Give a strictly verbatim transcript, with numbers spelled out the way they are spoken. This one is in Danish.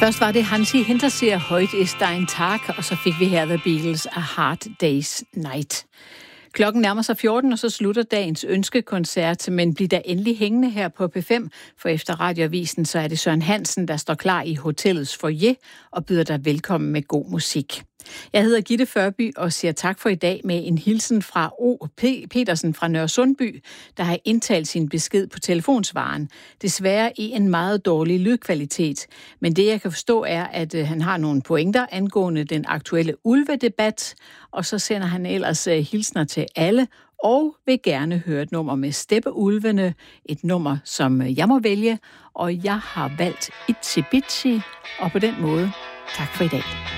Først var det Hansi Hinterseer, Heute ist ein Tag, og så fik vi her The Beatles, A Hard Day's Night. Klokken nærmer sig fjorten, og så slutter dagens ønskekoncert, men bliv da endelig hængende her på P fem, for efter radioavisen, så er det Søren Hansen, der står klar i hotellets foyer og byder dig velkommen med god musik. Jeg hedder Gitte Førby og siger tak for i dag med en hilsen fra O. P. Petersen fra Nørresundby, der har indtalt sin besked på telefonsvaren. Desværre i en meget dårlig lydkvalitet. Men det jeg kan forstå er, at han har nogle pointer angående den aktuelle ulvedebat, og så sender han ellers hilsner til alle, og vil gerne høre et nummer med Steppeulvene, et nummer, som jeg må vælge, og jeg har valgt Itsy Bitsy, og på den måde, tak for i dag.